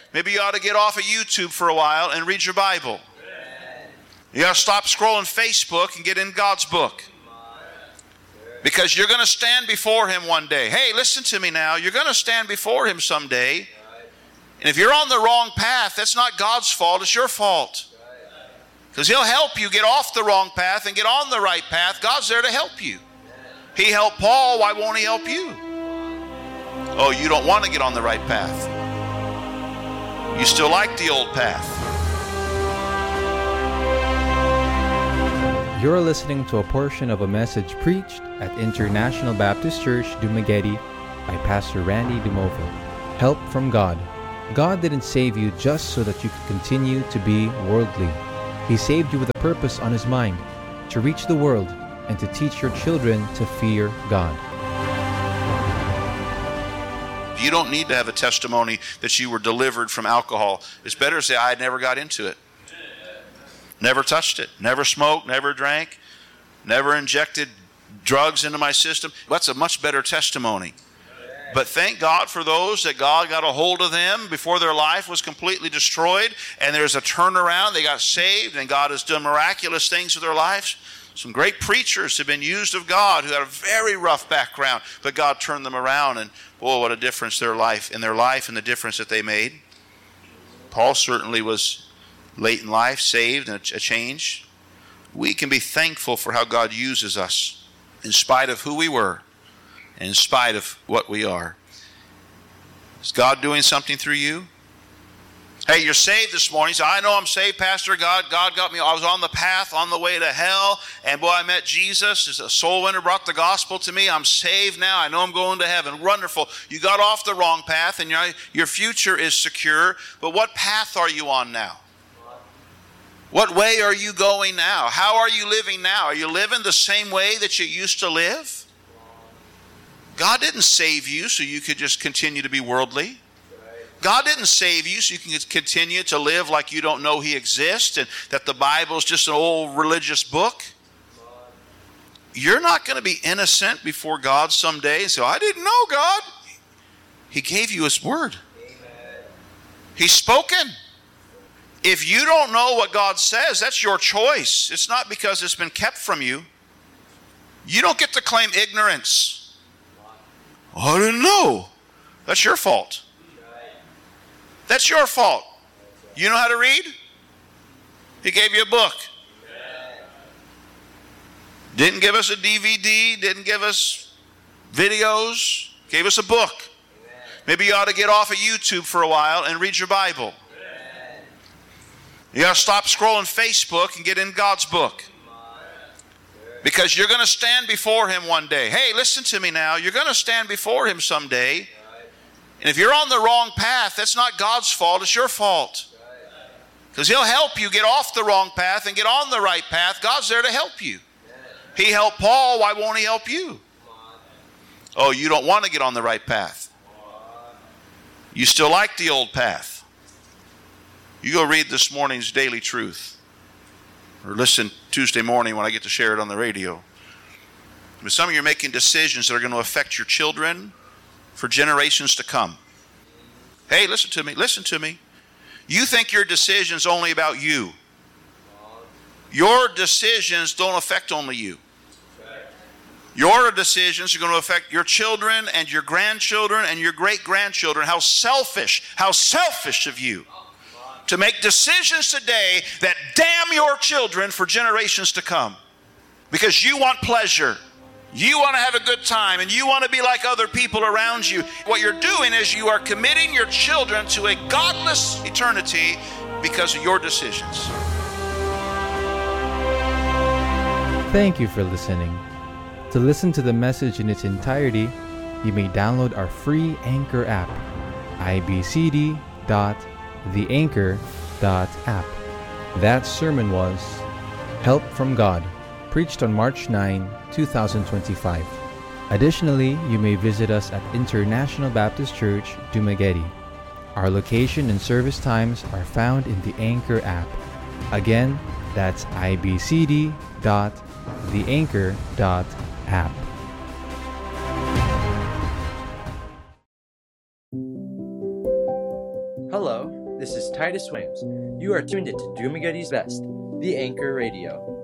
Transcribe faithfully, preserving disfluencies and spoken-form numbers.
Maybe you ought to get off of YouTube for a while and read your Bible. You ought to stop scrolling Facebook and get in God's book. Because you're going to stand before Him one day. Hey, listen to me now. You're going to stand before Him someday. And if you're on the wrong path, that's not God's fault. It's your fault. Because He'll help you get off the wrong path and get on the right path. God's there to help you. He helped Paul. Why won't He help you? Oh, you don't want to get on the right path. You still like the old path. You're listening to a portion of a message preached at International Baptist Church, Dumaguete by Pastor Randy Dumovo. Help from God. God didn't save you just so that you could continue to be worldly. He saved you with a purpose on His mind, to reach the world and to teach your children to fear God. You don't need to have a testimony that you were delivered from alcohol. It's better to say, I never got into it. Never touched it. Never smoked. Never drank. Never injected drugs into my system. That's a much better testimony. But thank God for those that God got a hold of them before their life was completely destroyed, and there's a turnaround. They got saved, and God has done miraculous things with their lives. Some great preachers have been used of God who had a very rough background, but God turned them around, and boy, what a difference their life in their life and the difference that they made. Paul certainly was late in life, saved, and a change. We can be thankful for how God uses us in spite of who we were and in spite of what we are. Is God doing something through you? Hey, you're saved this morning. So I know I'm saved, Pastor. God, God got me. I was on the path, on the way to hell, and boy, I met Jesus. As a soul winner brought the gospel to me. I'm saved now. I know I'm going to heaven. Wonderful. You got off the wrong path, and your, your future is secure. But what path are you on now? What way are you going now? How are you living now? Are you living the same way that you used to live? God didn't save you so you could just continue to be worldly. God didn't save you so you can continue to live like you don't know He exists and that the Bible is just an old religious book. You're not going to be innocent before God someday and say, I didn't know God. He gave you His word. He's spoken. If you don't know what God says, that's your choice. It's not because it's been kept from you. You don't get to claim ignorance. Oh, I didn't know. That's your fault. That's your fault. You know how to read? He gave you a book. Didn't give us a D V D, didn't give us videos, gave us a book. Maybe you ought to get off of YouTube for a while and read your Bible. You ought to stop scrolling Facebook and get in God's book. Because you're going to stand before Him one day. Hey, listen to me now. You're going to stand before Him someday. And if you're on the wrong path, that's not God's fault. It's your fault. Because He'll help you get off the wrong path and get on the right path. God's there to help you. He helped Paul. Why won't He help you? Oh, you don't want to get on the right path. You still like the old path. You go read this morning's Daily Truth. Or listen Tuesday morning when I get to share it on the radio. But some of you are making decisions that are going to affect your children for generations to come. Hey, listen to me. Listen to me. You think your decision's only about you. Your decisions don't affect only you. Your decisions are going to affect your children and your grandchildren and your great-grandchildren. How selfish, how selfish of you to make decisions today that damn your children for generations to come. Because you want pleasure. You want to have a good time and you want to be like other people around you. What you're doing is you are committing your children to a godless eternity because of your decisions. Thank you for listening. To listen to the message in its entirety, you may download our free Anchor app, I B C D dot the anchor dot app. That sermon was Help from God, preached on March ninth, twenty twenty-five. Additionally, you may visit us at International Baptist Church, Dumaguete. Our location and service times are found in the Anchor app. Again, that's I B C D dot the anchor dot app. Hello, This is Titus Williams. You are tuned into Doomaguddy's Best, the Anchor Radio.